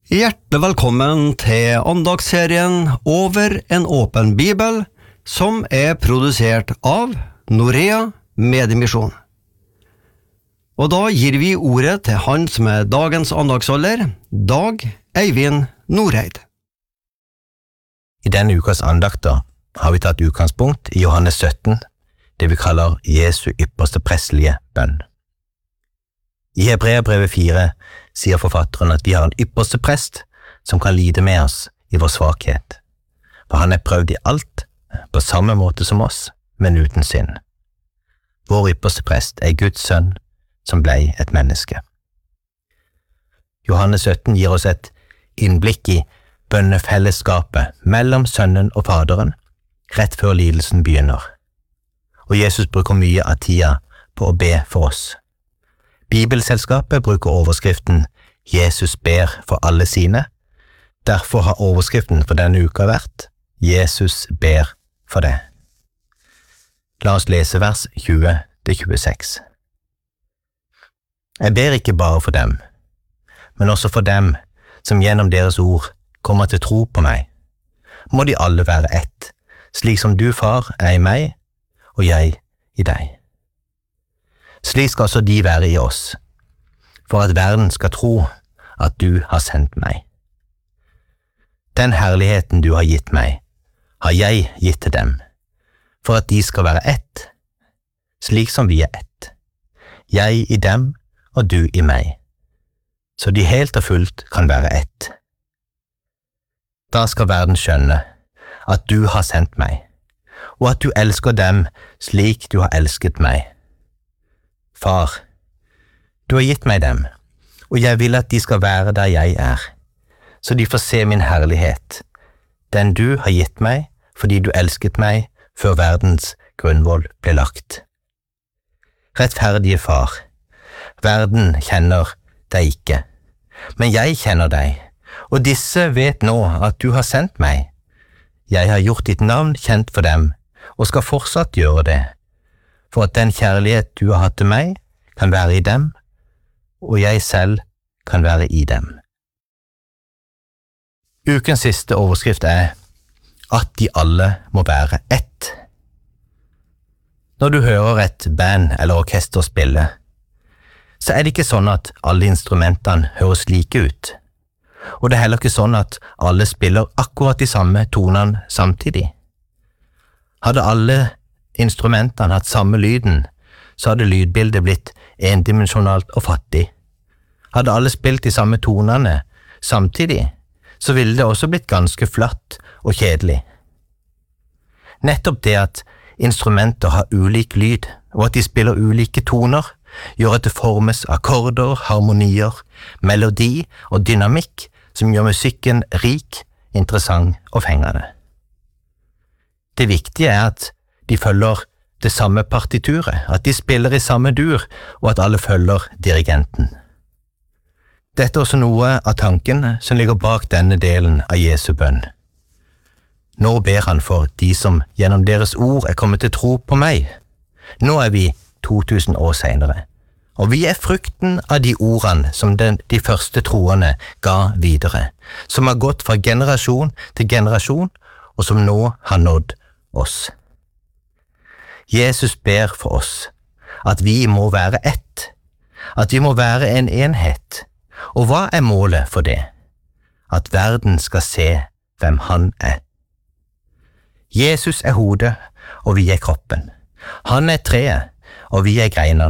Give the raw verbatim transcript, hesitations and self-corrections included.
Hjertelig velkommen til andagsserien Over en åpen bibel, som er produsert av Norea Mediemisjon. Og da gir vi ordet til han som er dagens andagsholder, Dag Eivind Norheid. I denne ukas andakter har vi tatt utgangspunkt i Johannes sytten, det vi kaller Jesu ypperste prestelige bønn. I Hebreerbrevet fire sier forfatteren at vi har en ypperste prest som kan lide med oss i vår svakhet, for han er prøvd i alt på samme måte som oss, men uten synd. Vår ypperste prest er Guds sønn som ble et menneske. Johannes sytten gir oss et innblikk i bønnefellesskapet mellom sønnen og faderen rett før lidelsen begynner, og Jesus bruker mye av tida på å be for oss. Bibelselskapet bruker overskriften Jesus ber for alle sine. Derfor har overskriften for denne uka vært Jesus ber for deg. La oss lese vers tjue til tjueseks. Jeg ber ikke bare for dem, men også for dem som gjennom deres ord kommer til tro på meg. Må de alle være ett, slik som du, far, er i meg, og jeg i deg. Slik skal også de være i oss, for at verden skal tro at du har sendt meg. Den herligheten du har gitt meg, har jeg gitt til dem, for at de skal være ett, slik som vi er ett. Jeg i dem og du i meg, så de helt og fullt kan være ett. Da skal verden skjønne at du har sendt meg, og at du elsker dem slik du har elsket meg. Far, du har gitt meg dem, og jeg vil at de skal være der jeg er, så de får se min herlighet, den du har gitt meg fordi du elsket meg før verdens grunnvoll ble lagt. Rettferdige far, verden kjenner deg ikke, men jeg kjenner deg, og disse vet nå at du har sendt meg. Jeg har gjort ditt navn kjent for dem, og skal fortsatt gjøre det, for at den kjærlighet du har hatt til meg kan være i dem, og jeg selv kan være i dem. Ukens siste overskrift er at de alle må være ett. Når du hører et band eller orkester spille, så er det ikke sånn at alle instrumentene høres like ut, og det er heller ikke sånn at alle spiller akkurat de samme tonene samtidig. Hadde alle instrumentene hatt samme lyden, så hadde lydbildet blitt endimensjonalt og fattig. Hadde alle spilt de samme tonene samtidig, så ville det også blitt ganske flatt og kjedelig. Nettopp det at instrumenter har ulik lyd, og at de spiller ulike toner, gjør at det formes akkorder, harmonier, melodi og dynamikk som gjør musikken rik, interessant og fengende. Det viktige er at de følger det samme partituret, at de spiller i samme dur, og at alle følger dirigenten. Dette er også noe av tanken som ligger bak denne delen av Jesu bønn. Nå ber han for de som gjennom deres ord er kommet til tro på meg. Nå er vi to tusen år senere, og vi er frukten av de ordene som den, de første troende ga videre, som har gått fra generasjon til generasjon, og som nå har nådd oss. Jesus ber for oss at vi må være ett, at vi må være en enhet. Og hva er målet for det? At verden skal se hvem han er. Jesus er hodet, og vi er kroppen. Han er treet, og vi er greinene.